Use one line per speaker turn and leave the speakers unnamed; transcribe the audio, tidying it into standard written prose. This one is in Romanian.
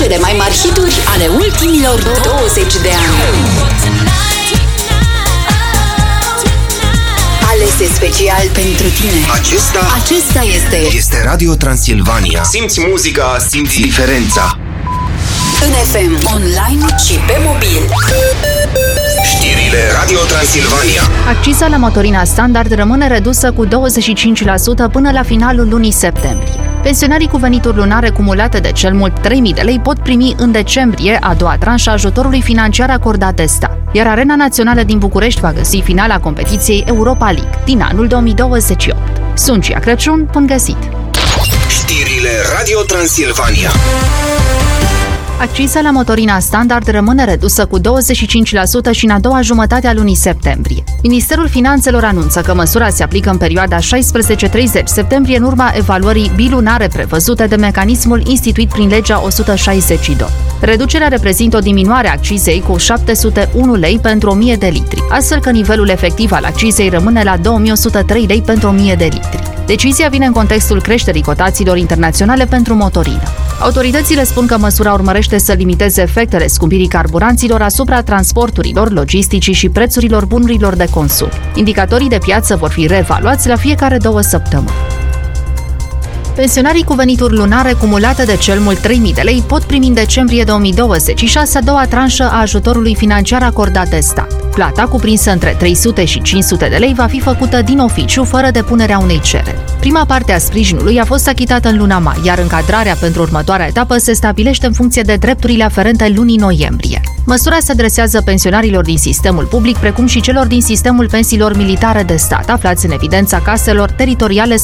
Cele mai mari hituri ale ultimilor 20 de ani. Alese special pentru tine. Acesta
este Radio Transilvania. Simți muzica, simți diferența.
În FM, online și pe mobil.
Știrile Radio Transilvania.
Acciza la motorina standard rămâne redusă cu 25% până la finalul lunii septembrie. Pensionarii cu venituri lunare cumulate de cel mult 3.000 de lei pot primi în decembrie a doua tranșă a ajutorului financiar acordat de stat. Iar Arena Națională din București va găsi finala competiției Europa League din anul 2028. Sunt Cia Crăciun, bun găsit!
Știrile Radio Transilvania.
Acciza la motorina standard rămâne redusă cu 25% și în a doua jumătate a lunii septembrie. Ministerul Finanțelor anunță că măsura se aplică în perioada 16-30 septembrie în urma evaluării bilunare prevăzute de mecanismul instituit prin legea 162. Reducerea reprezintă o diminuare a accizei cu 701 lei pentru 1000 de litri, astfel că nivelul efectiv al accizei rămâne la 2103 lei pentru 1000 de litri. Decizia vine în contextul creșterii cotațiilor internaționale pentru motorină. Autoritățile spun că măsura urmărește să limiteze efectele scumpirii carburanților asupra transporturilor, logisticii și prețurilor bunurilor de consum. Indicatorii de piață vor fi reevaluați la fiecare 2 săptămâni. Pensionarii cu venituri lunare cumulate de cel mult 3.000 de lei pot primi în decembrie 2026 a doua tranșă a ajutorului financiar acordat de stat. Plata, cuprinsă între 300 și 500 de lei, va fi făcută din oficiu, fără depunerea unei cereri. Prima parte a sprijinului a fost achitată în luna mai, iar încadrarea pentru următoarea etapă se stabilește în funcție de drepturile aferente lunii noiembrie. Măsura se adresează pensionarilor din sistemul public, precum și celor din sistemul pensiilor militare de stat, aflați în evidența caselor teritoriale